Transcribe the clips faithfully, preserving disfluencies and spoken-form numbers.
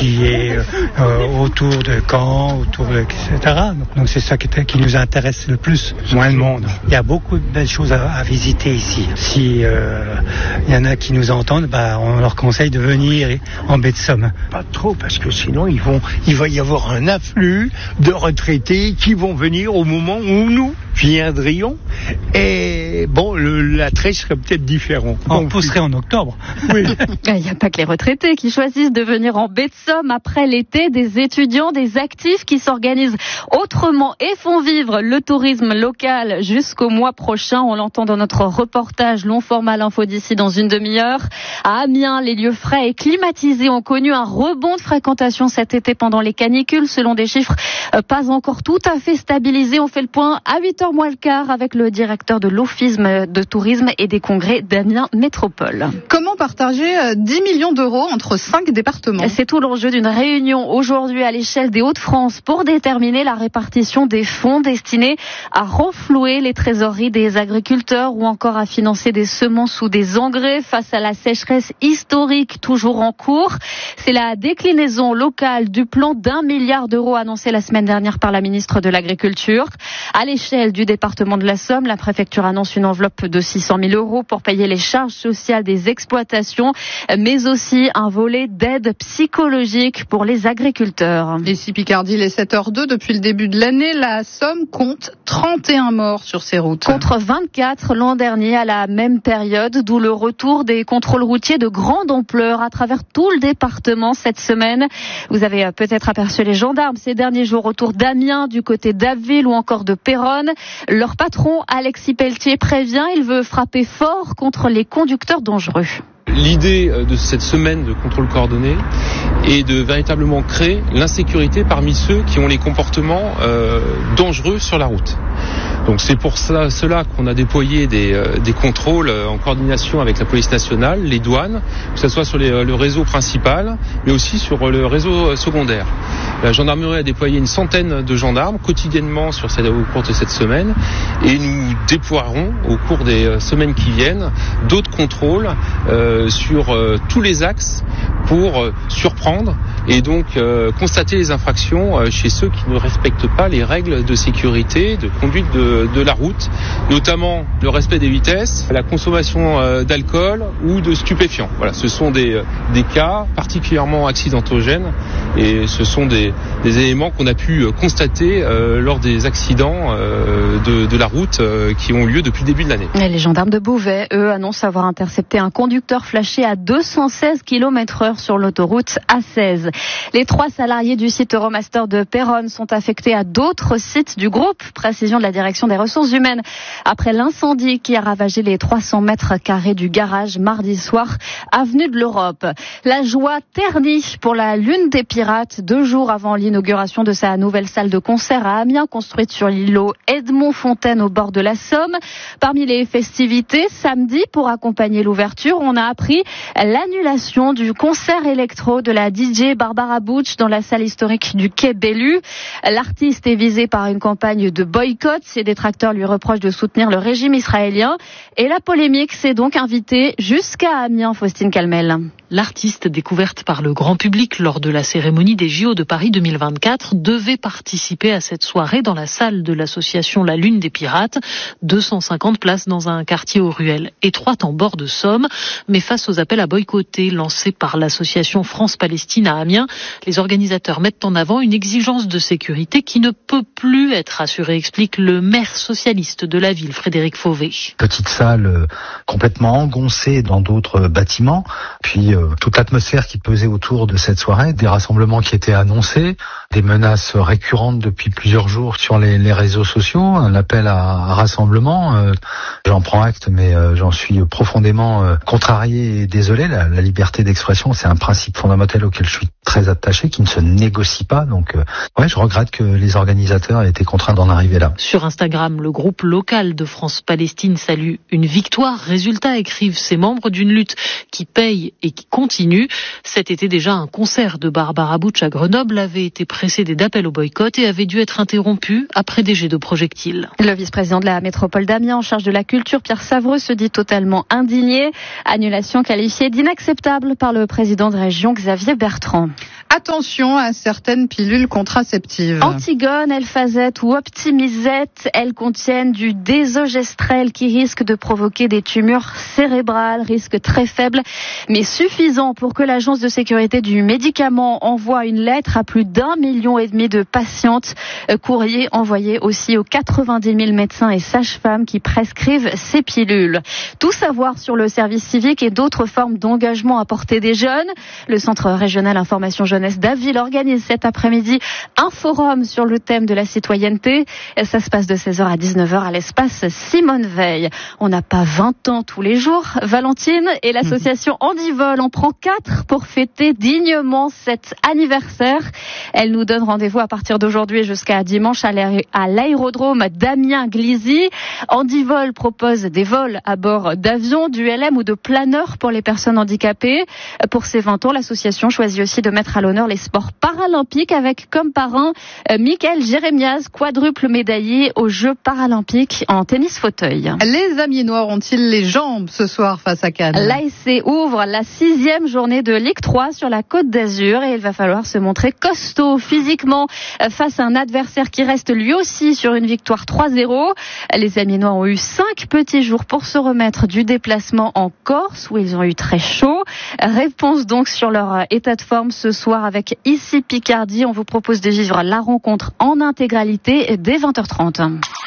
qui est euh, autour de Caen, autour de, et cetera. Donc, donc c'est ça qui, qui nous intéresse le plus, moins de monde. Il y a beaucoup de belles choses à, à visiter ici. Si euh, il y en a qui nous entendent, bah, on leur conseille de venir en baie de Somme. Pas trop, parce que sinon ils vont, il va y avoir un afflux de retraités qui vont venir au moment où nous viendrions. Et bon, le, l'attrait serait peut-être différent. On pousserait en octobre. Oui. Il n'y a pas que les retraités qui choisissent de venir en baie de Somme après l'été, des étudiants, des actifs qui s'organisent autrement et font vivre le tourisme local jusqu'au mois prochain. On l'entend dans notre reportage long format l'info d'ici dans une demi-heure. À Amiens, les lieux frais et climatisés ont connu un rebond de fréquentation cet été pendant les canicules, selon des chiffres pas encore tout à fait stabilisés. On fait le point à huit heures moins le quart avec le directeur de l'Office de tourisme et des congrès d'Amiens Métropole. Comment partager dix millions d'euros entre cinq départements ? C'est tout l'enjeu d'une réunion aujourd'hui à l'échelle des Hauts-de-France pour déterminer la répartition des fonds destinés à renflouer les trésoreries des agriculteurs ou encore à financer des semences ou des engrais face à la sécheresse historique toujours en cours. C'est la déclinaison locale du plan d'un milliard d'euros annoncé la semaine dernière par la ministre de l'Agriculture. À l'échelle du département de la Somme, la préfecture annonce une enveloppe de six cent mille euros pour payer les charges sociales des exploitations, mais aussi un volet d'aide psychologique pour les agriculteurs. Ici Picardie, les sept heures deux, depuis le début de l'année, la Somme compte trente et un morts sur ses routes. Contre vingt-quatre l'an dernier à la même période, d'où le retour des contrôles routiers de grande ampleur à travers tout le département cette semaine. Vous avez peut-être aperçu les gendarmes ces derniers jours autour d'Amiens, du côté d'Abbeville ou encore de Péronne. Leur patron, Alexis Pelletier, prévient, il veut frapper fort contre les conducteurs dangereux. L'idée de cette semaine de contrôle coordonné est de véritablement créer l'insécurité parmi ceux qui ont les comportements euh, dangereux sur la route. Donc c'est pour ça, cela qu'on a déployé des, euh, des contrôles en coordination avec la police nationale, les douanes, que ce soit sur les, le réseau principal, mais aussi sur le réseau secondaire. La gendarmerie a déployé une centaine de gendarmes quotidiennement sur cette, au cours de cette semaine, et nous déploierons au cours des semaines qui viennent d'autres contrôles euh, sur euh, tous les axes pour euh, surprendre et donc euh, constater les infractions euh, chez ceux qui ne respectent pas les règles de sécurité, de conduite de, de la route, notamment le respect des vitesses, la consommation euh, d'alcool ou de stupéfiants. Voilà, ce sont des, des cas particulièrement accidentogènes et ce sont des, des éléments qu'on a pu constater euh, lors des accidents euh, de, de la route euh, qui ont lieu depuis le début de l'année. Et les gendarmes de Beauvais, eux, annoncent avoir intercepté un conducteur flashé à deux cent seize kilomètres heure sur l'autoroute A seize. Les trois salariés du site Euromaster de Péronne sont affectés à d'autres sites du groupe. Précision de la direction des ressources humaines après l'incendie qui a ravagé les trois cents mètres carrés du garage mardi soir, avenue de l'Europe. La joie ternie pour la Lune des Pirates, deux jours avant l'inauguration de sa nouvelle salle de concert à Amiens, construite sur l'îlot Edmond-Fontaine au bord de la Somme. Parmi les festivités, samedi, pour accompagner l'ouverture, on a appris l'annulation du concert électro de la D J Barbara Butch dans la salle historique du Quai Bellu. L'artiste est visé par une campagne de boycott. Ses détracteurs lui reprochent de soutenir le régime israélien. Et la polémique s'est donc invitée jusqu'à Amiens, Faustine Calmel. L'artiste, découverte par le grand public lors de la cérémonie des J O de Paris deux mille vingt-quatre, devait participer à cette soirée dans la salle de l'association La Lune des Pirates. deux cent cinquante places dans un quartier aux ruelles étroites en bord de Somme. Mais face aux appels à boycotter lancés par l'association France-Palestine à Amiens, les organisateurs mettent en avant une exigence de sécurité qui ne peut plus être assurée, explique le maire socialiste de la ville, Frédéric Fauvet. Petite salle euh, complètement engoncée dans d'autres bâtiments, puis euh, toute l'atmosphère qui pesait autour de cette soirée, des rassemblements qui étaient annoncés, des menaces récurrentes depuis plusieurs jours sur les, les réseaux sociaux, un appel à, à rassemblement. Euh, j'en prends acte, mais euh, j'en suis profondément euh, contrarié et désolé. La, la liberté d'expression, c'est un principe fondamental auquel je suis très attaché, qui ne se négocie pas. Donc, euh, ouais, je regrette que les organisateurs aient été contraints d'en arriver là. Sur Instagram, le groupe local de France-Palestine salue une victoire. Résultat, écrivent ses membres, d'une lutte qui paye et qui continue. Cet été déjà, un concert de Barbara Butch à Grenoble avait été précédé d'appels au boycott et avait dû être interrompu après des jets de projectiles. Le vice-président de la métropole d'Amiens en charge de la culture, Pierre Savreux, se dit totalement indigné. Annulation qualifiée d'inacceptable par le président de région, Xavier Bertrand. Attention à certaines pilules contraceptives. Antigone, Elphazette ou Optimizette, elles contiennent du désogestrel qui risque de provoquer des tumeurs cérébrales, risque très faible, mais suffisant pour que l'Agence de sécurité du médicament envoie une lettre à plus d'un million et demi de patientes. Courrier envoyé aussi aux quatre-vingt-dix mille médecins et sages-femmes qui prescrivent ces pilules. Tout savoir sur le service civique et d'autres formes d'engagement à portée des jeunes. Le Centre régional information jeunesse d'Abbeville organise cet après-midi un forum sur le thème de la citoyenneté. Ça se passe de seize heures à dix-neuf heures à l'espace Simone Veil. On n'a pas vingt ans tous les jours, Valentine, et l'association Handivol en prend quatre pour fêter dignement cet anniversaire. Elle nous donne rendez-vous à partir d'aujourd'hui jusqu'à dimanche à l'aérodrome d'Amiens-Glizy. Handivol propose des vols à bord d'avions, du L M ou de planeurs pour les personnes handicapées. Pour ses vingt ans, l'association choisit aussi de mettre à l'honneur les sports paralympiques avec comme parrain euh, Mickaël Jérémiaz, quadruple médaillé aux Jeux paralympiques en tennis fauteuil. Les Amiénois ont-ils les jambes ce soir face à Cannes? L'A S C ouvre la sixième journée de Ligue trois sur la Côte d'Azur et il va falloir se montrer costaud physiquement face à un adversaire qui reste lui aussi sur une victoire trois zéro. Les Amiénois ont eu cinq petits jours pour se remettre du déplacement en Corse où ils ont eu très chaud. Réponse donc sur leur état de forme ce soir avec Ici Picardie. On vous propose de vivre la rencontre en intégralité dès vingt heures trente.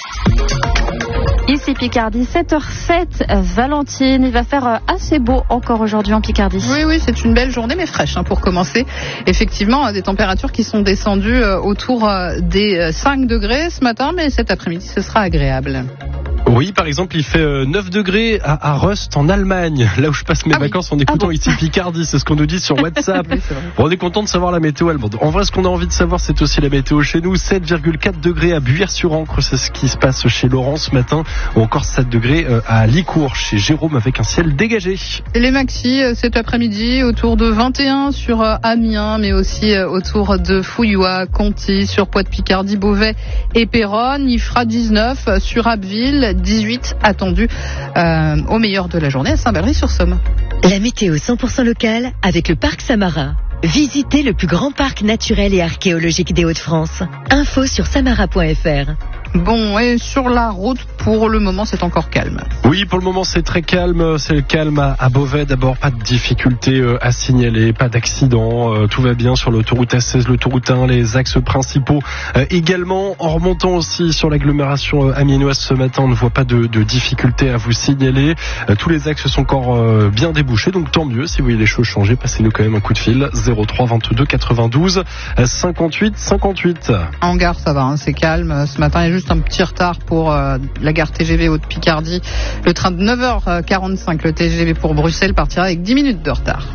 Ici Picardie, sept heures sept, Valentine, il va faire assez beau encore aujourd'hui en Picardie. Oui, oui, c'est une belle journée, mais fraîche hein, pour commencer. Effectivement, des températures qui sont descendues autour des cinq degrés ce matin, mais cet après-midi, ce sera agréable. Oui, par exemple, il fait neuf degrés à, à Rust en Allemagne, là où je passe mes ah vacances oui. en écoutant ah bon. Ici Picardie, c'est ce qu'on nous dit sur WhatsApp. Oui, bon, on est content de savoir la météo allemande. En vrai, ce qu'on a envie de savoir, c'est aussi la météo chez nous. sept virgule quatre degrés à Buire-sur-Ancre, c'est ce qui se passe chez Laurent ce matin, ou encore sept degrés à Licourt, chez Jérôme, avec un ciel dégagé. Et les maxis cet après-midi, autour de vingt et un sur Amiens, mais aussi autour de Fouillois, Conty, sur Poix-de-Picardie, Beauvais et Péronne. Il fera dix-neuf sur Abbeville, dix-huit attendus euh, au meilleur de la journée à Saint-Valery-sur-Somme. La météo cent pour cent locale avec le parc Samara. Visitez le plus grand parc naturel et archéologique des Hauts-de-France. Info sur samara point f r. Bon, et sur la route, pour le moment, c'est encore calme. Oui, pour le moment, c'est très calme. C'est le calme à, à Beauvais. D'abord, pas de difficultés euh, à signaler, pas d'accident. Euh, tout va bien sur l'autoroute A seize, l'autoroute un, les axes principaux. Euh, également, en remontant aussi sur l'agglomération euh, amiénoise ce matin, on ne voit pas de, de difficultés à vous signaler. Euh, tous les axes sont encore euh, bien débouchés, donc tant mieux. Si vous voyez les choses changer, passez-nous quand même un coup de fil. zéro trois vingt-deux quatre-vingt-douze cinquante-huit cinquante-huit. En gare, ça va, hein, c'est calme. Ce matin, il y a juste un petit retard pour euh, la gare T G V Haute-Picardie. Le train de neuf heures quarante-cinq, le T G V pour Bruxelles, partira avec dix minutes de retard.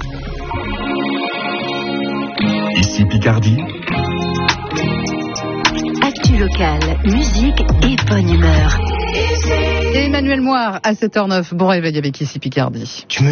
Ici Picardie. Actu locale, musique et bonne humeur. Et Emmanuel Moire à sept heures neuf. Bon réveil avec Ici Picardie. Tu me